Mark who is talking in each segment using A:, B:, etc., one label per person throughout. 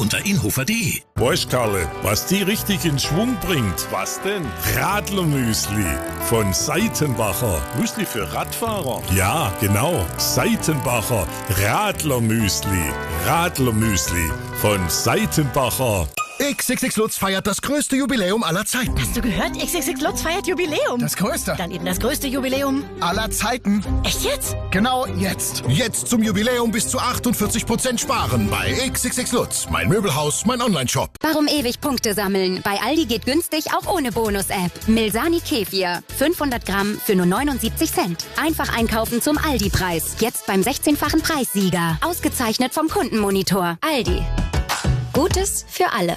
A: unter inhofer.de.
B: Weißt, Karle, was die richtig in Schwung bringt?
C: Was denn?
B: Radlermüsli von Seitenbacher.
C: Müsli für Radfahrer?
B: Ja, genau. Seitenbacher Radlermüsli. Radlermüsli von Seitenbacher.
D: XXX Lutz feiert das größte Jubiläum aller Zeiten.
E: Hast du gehört? XXX Lutz feiert Jubiläum.
D: Das größte.
E: Dann eben das größte Jubiläum
D: aller Zeiten.
E: Echt jetzt?
D: Genau jetzt. Jetzt zum Jubiläum bis zu 48% sparen bei XXX Lutz. Mein Möbelhaus, mein Onlineshop.
F: Warum ewig Punkte sammeln? Bei Aldi geht günstig auch ohne Bonus-App. Milsani Kefir. 500 Gramm für nur 79 Cent. Einfach einkaufen zum Aldi-Preis. Jetzt beim 16-fachen Preissieger. Ausgezeichnet vom Kundenmonitor. Aldi. Gutes für alle.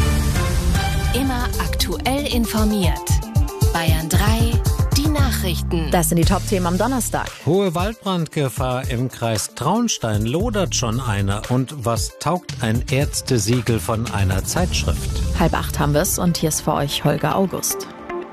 G: Immer aktuell informiert. Bayern 3, die Nachrichten.
H: Das sind die Top-Themen am Donnerstag.
I: Hohe Waldbrandgefahr im Kreis Traunstein. Lodert schon einer. Und was taugt ein Ärztesiegel von einer Zeitschrift?
H: 7:30 haben wir es und hier ist für euch Holger August.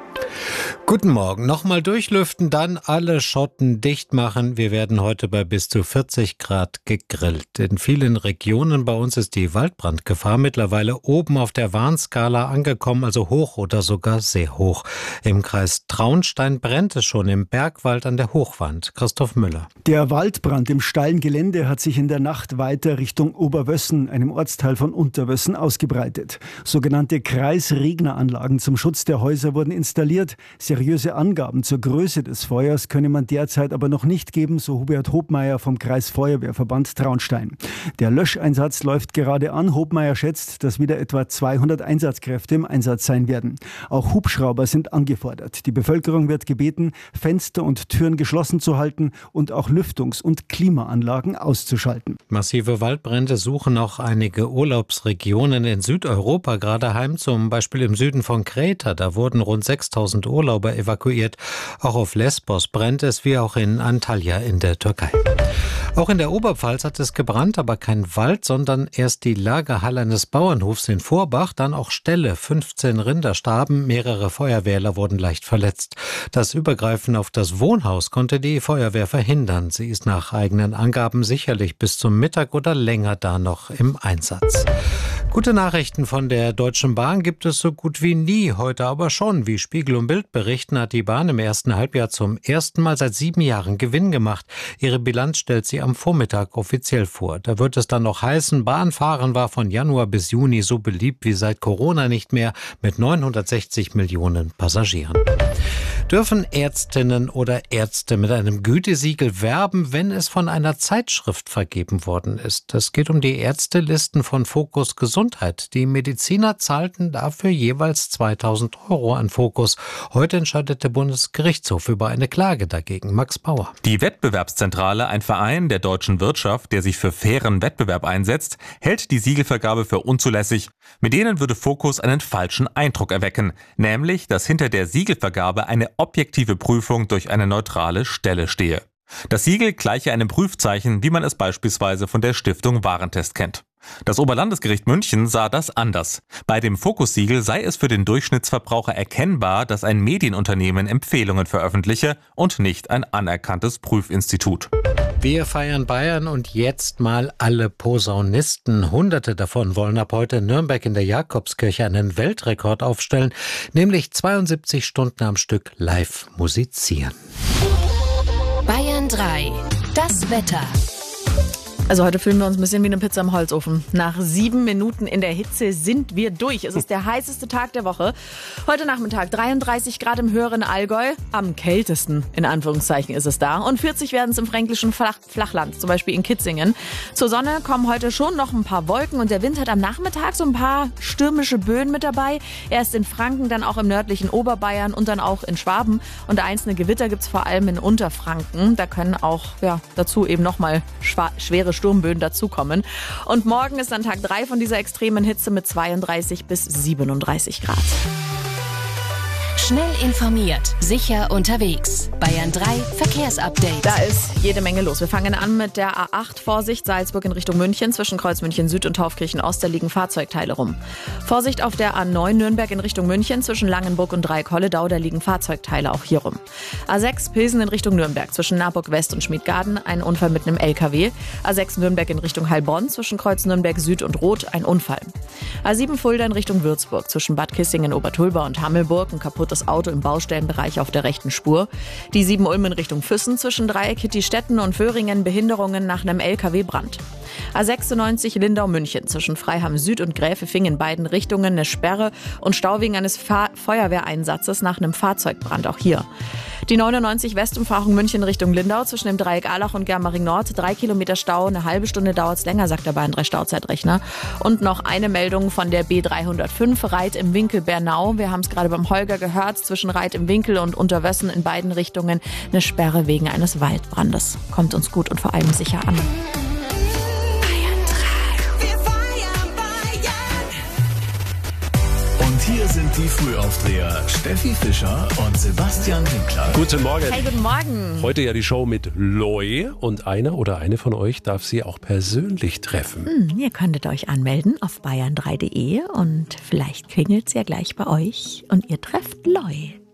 I: Guten Morgen. Nochmal durchlüften, dann alle Schotten dicht machen. Wir werden heute bei bis zu 40 Grad gegrillt. In vielen Regionen bei uns ist die Waldbrandgefahr mittlerweile oben auf der Warnskala angekommen, also hoch oder sogar sehr hoch. Im Kreis Traunstein brennt es schon im Bergwald an der Hochwand. Christoph Müller.
J: Der Waldbrand im steilen Gelände hat sich in der Nacht weiter Richtung Oberwössen, einem Ortsteil von Unterwössen, ausgebreitet. Sogenannte Kreisregneranlagen zum Schutz der Häuser wurden installiert. Seriöse Angaben zur Größe des Feuers könne man derzeit aber noch nicht geben, so Hubert Hobmeier vom Kreisfeuerwehrverband Traunstein. Der Löscheinsatz läuft gerade an. Hobmeier schätzt, dass wieder etwa 200 Einsatzkräfte im Einsatz sein werden. Auch Hubschrauber sind angefordert. Die Bevölkerung wird gebeten, Fenster und Türen geschlossen zu halten und auch Lüftungs- und Klimaanlagen auszuschalten.
I: Massive Waldbrände suchen auch einige Urlaubsregionen in Südeuropa gerade heim, zum Beispiel im Süden von Kreta. Da wurden rund 6.000 Urlauber evakuiert. Auch auf Lesbos brennt es, wie auch in Antalya in der Türkei. Auch in der Oberpfalz hat es gebrannt, aber kein Wald, sondern erst die Lagerhalle eines Bauernhofs in Vorbach, dann auch Ställe. 15 Rinder starben, mehrere Feuerwehrler wurden leicht verletzt. Das Übergreifen auf das Wohnhaus konnte die Feuerwehr verhindern. Sie ist nach eigenen Angaben sicherlich bis zum Mittag oder länger da noch im Einsatz. Gute Nachrichten von der Deutschen Bahn gibt es so gut wie nie, heute aber schon. Wie Spiegel und Bild berichten, hat die Bahn im ersten Halbjahr zum ersten Mal seit 7 Jahren Gewinn gemacht. Ihre Bilanz stellt sie am Vormittag offiziell vor. Da wird es dann noch heißen, Bahnfahren war von Januar bis Juni so beliebt wie seit Corona nicht mehr, mit 960 Millionen Passagieren. Dürfen Ärztinnen oder Ärzte mit einem Gütesiegel werben, wenn es von einer Zeitschrift vergeben worden ist? Es geht um die Ärztelisten von Fokus Gesundheit. Die Mediziner zahlten dafür jeweils 2.000 € an Fokus. Heute entscheidet der Bundesgerichtshof über eine Klage dagegen. Max Bauer.
K: Die Wettbewerbszentrale, ein Verein der deutschen Wirtschaft, der sich für fairen Wettbewerb einsetzt, hält die Siegelvergabe für unzulässig. Mit denen würde Fokus einen falschen Eindruck erwecken, nämlich, dass hinter der Siegelvergabe eine objektive Prüfung durch eine neutrale Stelle stehe. Das Siegel gleiche einem Prüfzeichen, wie man es beispielsweise von der Stiftung Warentest kennt. Das Oberlandesgericht München sah das anders. Bei dem Fokus-Siegel sei es für den Durchschnittsverbraucher erkennbar, dass ein Medienunternehmen Empfehlungen veröffentliche und nicht ein anerkanntes Prüfinstitut.
I: Wir feiern Bayern und jetzt mal alle Posaunisten. Hunderte davon wollen ab heute in Nürnberg in der Jakobskirche einen Weltrekord aufstellen, nämlich 72 Stunden am Stück live musizieren.
G: Bayern 3, das Wetter.
H: Also heute fühlen wir uns ein bisschen wie eine Pizza im Holzofen. Nach 7 Minuten in der Hitze sind wir durch. Es ist der heißeste Tag der Woche. Heute Nachmittag 33 Grad im höheren Allgäu. Am kältesten, in Anführungszeichen, ist es da. Und 40 werden es im fränkischen Flachland, zum Beispiel in Kitzingen. Zur Sonne kommen heute schon noch ein paar Wolken und der Wind hat am Nachmittag so ein paar stürmische Böen mit dabei. Erst in Franken, dann auch im nördlichen Oberbayern und dann auch in Schwaben. Und einzelne Gewitter gibt es vor allem in Unterfranken. Da können auch dazu eben nochmal schwere Sturmböen dazukommen. Und morgen ist dann Tag 3 von dieser extremen Hitze mit 32 bis 37 Grad.
G: Schnell informiert, sicher unterwegs. Bayern 3 Verkehrsupdate.
H: Da ist jede Menge los. Wir fangen an mit der A8. Vorsicht, Salzburg in Richtung München. Zwischen Kreuz München Süd und Taufkirchen Ost, da liegen Fahrzeugteile rum. Vorsicht auf der A9 Nürnberg in Richtung München. Zwischen Langenburg und Dreieck-Holledau, da liegen Fahrzeugteile auch hier rum. A6 Pilsen in Richtung Nürnberg. Zwischen Naburg West und Schmidgarden ein Unfall mit einem LKW. A6 Nürnberg in Richtung Heilbronn. Zwischen Kreuz Nürnberg Süd und Roth ein Unfall. A7 Fulda in Richtung Würzburg. Zwischen Bad Kissingen, Obertulba und Hammelburg ein kaputtes Auto im Baustellenbereich auf der rechten Spur. Die 7 Ulm in Richtung Füssen. Zwischen Dreieck Hittistetten und Föhringen Behinderungen nach einem LKW-Brand. A96 Lindau-München. Zwischen Freiham Süd und Gräfefing in beiden Richtungen eine Sperre und Stau wegen eines Feuerwehreinsatzes nach einem Fahrzeugbrand auch hier. Die 99 Westumfahrung München Richtung Lindau zwischen dem Dreieck Allach und Germering Nord. 3 Kilometer Stau, eine halbe Stunde dauert es länger, sagt der Bayern 3 Stauzeitrechner. Und noch eine Meldung von der B305 Reit im Winkel Bernau. Wir haben es gerade beim Holger gehört, zwischen Reit im Winkel und Unterwössen in beiden Richtungen eine Sperre wegen eines Waldbrandes. Kommt uns gut und vor allem sicher an.
A: Hier sind die Frühaufdreher Steffi Fischer und Sebastian Winkler.
C: Guten Morgen.
H: Hey, guten Morgen.
C: Heute ja die Show mit Loi und einer oder eine von euch darf sie auch persönlich treffen.
H: Ihr könntet euch anmelden auf bayern3.de und vielleicht klingelt es ja gleich bei euch und ihr trefft Loi.